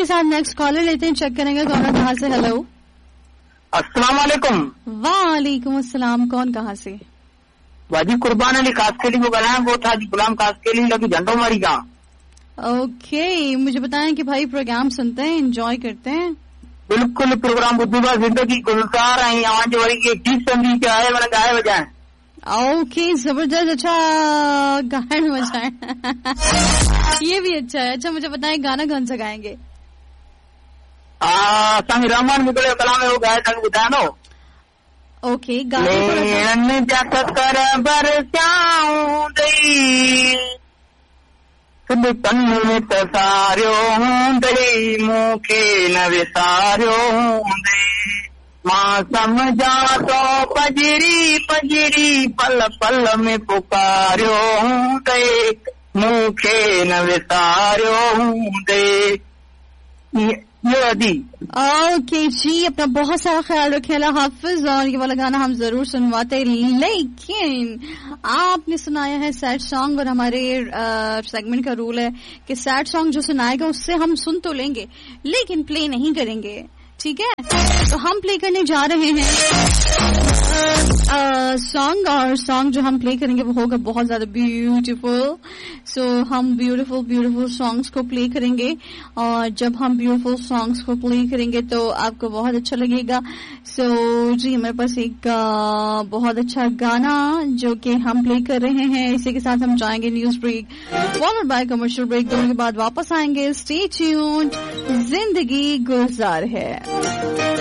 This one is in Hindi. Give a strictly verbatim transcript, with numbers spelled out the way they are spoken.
साथ नेक्स्ट कॉलर लेते हैं, चेक करेंगे कौन है कहाँ से। हेलो, अस्सलाम वालेकुम। वालेकुम अस्सलाम, कौन कहाँ से? वाजी कुर्बान अली कासकेली को गलाया, वो था जी गुलाम कासकेली लगी झंडो मारी का। ओके, मुझे बताएं कि भाई प्रोग्राम सुनते हैं, एंजॉय करते हैं? बिल्कुल, प्रोग्राम बुद्धिबा जिंदगी गुलजार आई आवाज वाली के गीत संगीत के आए मैंने गाए बजाए। ओके, जबरदस्त, अच्छा गायन बजाए ये भी अच्छा है। अच्छा मुझे बताएं गाना कौन सा गाएंगे? आ संग रहमान मुगले कलाम है वो गाया संग बताया नो। ओके, गाना कर बरसाऊं दई खुद तन में तसारियो दई मूंखे न विसारियो दई मां समझा तो पजरी पजरी पल पल में पुकारियो दई मूंखे न विसारियो दई। ओके जी, अपना बहुत सारा ख्याल रखें, अल्लाह हाफिज। और ये वाला गाना हम जरूर सुनवाते, लेकिन आपने सुनाया है सैड सॉन्ग और हमारे सेगमेंट का रूल है कि सैड सॉन्ग जो सुनाएगा उससे हम सुन तो लेंगे लेकिन प्ले नहीं करेंगे, ठीक है? तो हम प्ले करने जा रहे हैं सॉन्ग, और सॉन्ग जो हम प्ले करेंगे वो होगा बहुत ज्यादा ब्यूटीफुल। सो so, हम ब्यूटीफुल ब्यूटीफुल सॉन्ग्स को प्ले करेंगे, और जब हम ब्यूटीफुल सॉन्ग्स को प्ले करेंगे तो आपको बहुत अच्छा लगेगा। सो so, जी मेरे पास एक आ, बहुत अच्छा गाना जो कि हम प्ले कर रहे हैं, इसी के साथ हम जाएंगे news break followed by commercial break. दोनों के बाद वापस आएंगे। स्टे ट्यून्ड, जिंदगी गुलजार है।